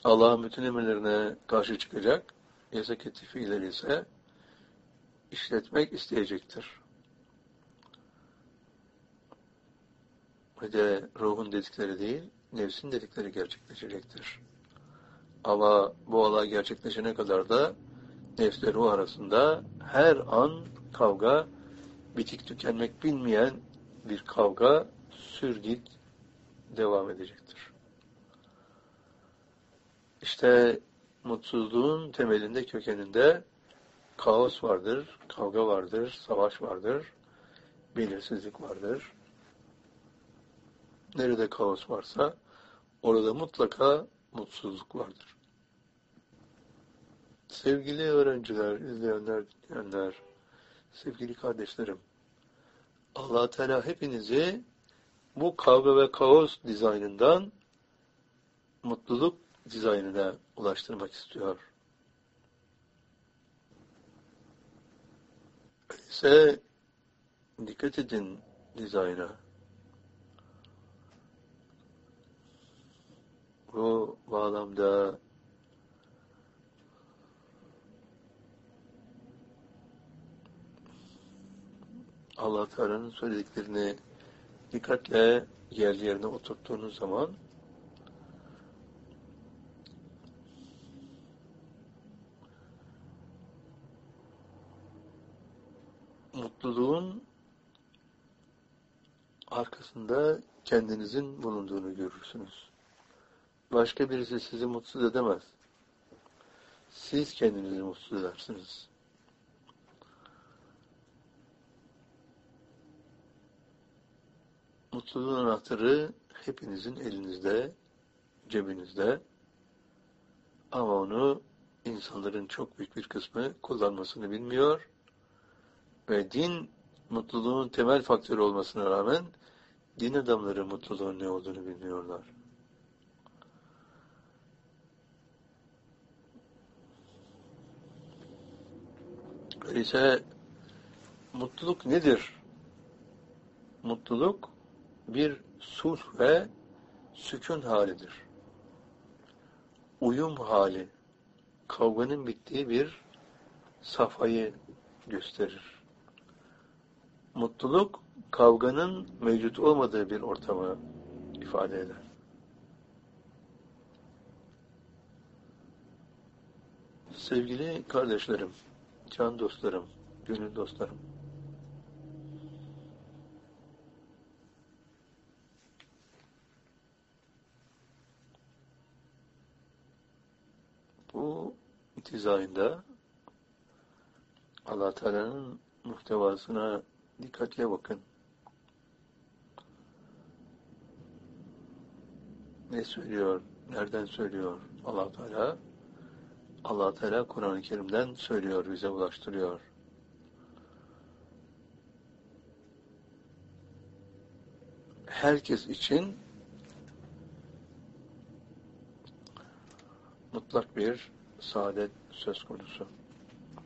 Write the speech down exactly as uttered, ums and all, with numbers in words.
Allah'ın bütün emirlerine karşı çıkacak, yasak ettiği fiilleri ise işletmek isteyecektir. Ve de ruhun dedikleri değil, nefsin dedikleri gerçekleşecektir. Ama bu olay gerçekleşene kadar da nefsle ruh arasında her an kavga, bitik tükenmek bilmeyen bir kavga sürgit devam edecektir. İşte mutsuzluğun temelinde, kökeninde kaos vardır, kavga vardır, savaş vardır, belirsizlik vardır. Nerede kaos varsa orada mutlaka mutsuzluk vardır. Sevgili öğrenciler, izleyenler, dinleyenler, sevgili kardeşlerim, Allah Teala hepinizi bu kavga ve kaos dizaynından mutluluk dizaynına ulaştırmak istiyor. Öyleyse dikkat edin dizayna. Bu bağlamda Allah Teala'nın söylediklerini dikkatle yer yerine oturttuğunuz zaman mutluluğun arkasında kendinizin bulunduğunu görürsünüz. Başka birisi sizi mutsuz edemez. Siz kendinizi mutsuz edersiniz. Mutluluğun anahtarı hepinizin elinizde, cebinizde. Ama onu insanların çok büyük bir kısmı kullanmasını bilmiyor ve din mutluluğun temel faktörü olmasına rağmen din adamları mutluluğun ne olduğunu bilmiyorlar. Öyleyse mutluluk nedir? Mutluluk bir sulh ve sükun halidir. Uyum hali, kavganın bittiği bir safhayı gösterir. Mutluluk, kavganın mevcut olmadığı bir ortamı ifade eder. Sevgili kardeşlerim, can dostlarım, gönül dostlarım, bu dizaynda Allah Teala'nın muhtevasına dikkatle bakın. Ne söylüyor, nereden söylüyor Allah Teala? Allah Teala Kur'an-ı Kerim'den söylüyor, bize ulaştırıyor. Herkes için mutlak bir saadet söz konusu.